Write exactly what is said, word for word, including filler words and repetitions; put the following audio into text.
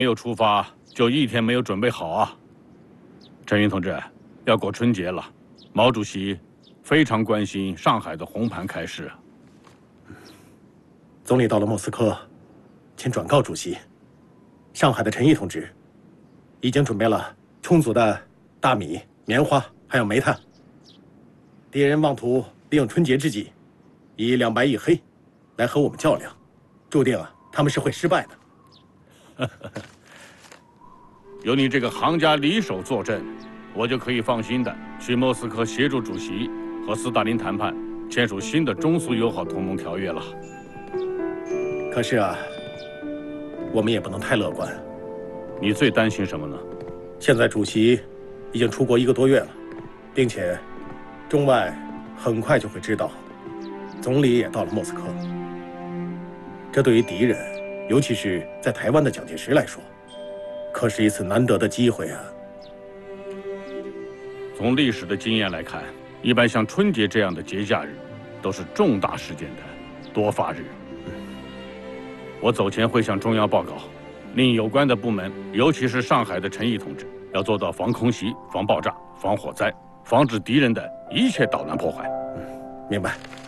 没有出发，就一天没有准备好啊！陈云同志，要过春节了，毛主席非常关心上海的红盘开市。 总理到了莫斯科，请转告主席，上海的陈毅同志已经准备了充足的大米、棉花还有煤炭。敌人妄图利用春节之际，以两白一黑来和我们较量，注定啊他们是会失败的。 有你这个行家里手坐镇，我就可以放心的去莫斯科协助主席和斯大林谈判，签署新的中苏友好同盟条约了。 可是啊，我们也不能太乐观。 你最担心什么呢？ 现在主席已经出国一个多月了，并且中外很快就会知道，总理也到了莫斯科。这对于敌人，尤其是在台湾的蒋介石来说，可是一次难得的机会啊！ 从历史的经验来看，一般像春节这样的节假日，都是重大事件的多发日。我走前会向中央报告，令有关的部门，尤其是上海的陈毅同志，要做到防空袭、防爆炸、防火灾，防止敌人的一切捣乱破坏。 嗯，明白。